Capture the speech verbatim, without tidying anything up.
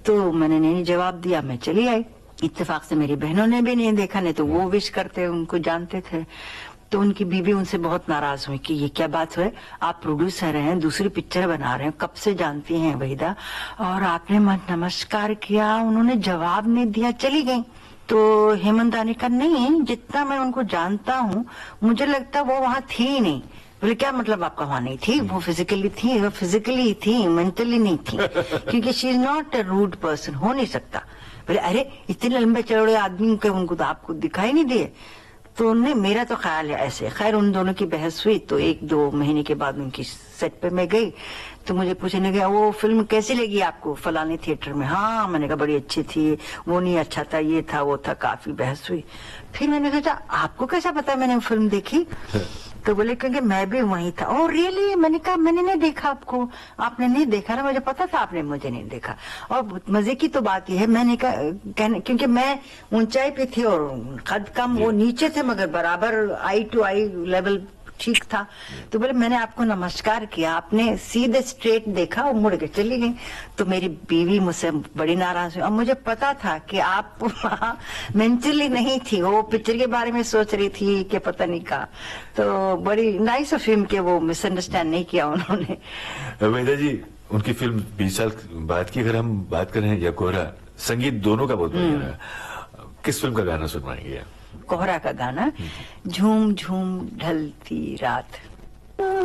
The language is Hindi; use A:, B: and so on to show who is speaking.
A: तो मैंने नहीं जवाब दिया, मैं चली आई। इत्तेफाक से मेरी बहनों ने भी नहीं देखा, नहीं तो वो विश करते, उनको जानते थे। तो उनकी बीवी उनसे बहुत नाराज हुई कि ये क्या बात है, आप प्रोड्यूसर हैं, दूसरी पिक्चर बना रहे हैं, कब से जानती हैं वहीदा, और आपने नमस्कार किया, उन्होंने जवाब नहीं दिया, चली गई। तो हेमंत ने कहा नहीं, जितना मैं उनको जानता हूँ मुझे लगता वो वहाँ थी ही नहीं। बोले क्या मतलब आपका वहां नहीं थी? वो फिजिकली थी, वो फिजिकली थी, मेंटली नहीं थी, क्योंकि she is not a rude person, हो नहीं सकता। बोले अरे इतने लंबे चौड़े आदमी के उनको तो आपको दिखाई नहीं दिए। तो नहीं, मेरा तो ख्याल है ऐसे। खैर उन दोनों की बहस हुई, तो एक दो महीने के बाद उनकी सेट पे मैं गई, तो मुझे पूछने गया वो फिल्म कैसी लगी आपको फलाने थिएटर में। हाँ, मैंने कहा बड़ी अच्छी थी, वो नहीं अच्छा था, ये था वो था, काफी बहस हुई। फिर मैंने सोचा आपको कैसा पता मैंने फिल्म देखी? तो बोले क्योंकि मैं भी वहीं था। Oh really? मैंने कहा मैंने नहीं देखा आपको। आपने नहीं देखा ना? मुझे पता था आपने मुझे नहीं देखा। और मजे की तो बात यह है, मैंने कहा कहने, क्योंकि मैं ऊंचाई पे थी और कद कम, वो नीचे थे मगर बराबर आई टू आई लेवल ठीक था। तो बोले मैंने आपको नमस्कार किया, आपने सीधे स्ट्रेट देखा और मुड़ के चली गई। तो मेरी बीवी मुझसे बड़ी नाराज हुई, और मुझे पता था कि आप वहाँ मेंटली नहीं थी, वो पिक्चर के बारे में सोच रही थी कि पता नहीं कहा। तो बड़ी नाइस फिल्म के वो मिसअंडरस्टैंड नहीं किया उन्होंने।
B: वहीदा जी, उनकी फिल्म बीस साल बाद की अगर हम बात करें या कोहरा, संगीत दोनों का बहुत बढ़िया रहा। किस फिल्म का गाना सुनवाएंगे?
A: कोहरा का गाना, झूम झूम ढलती रात।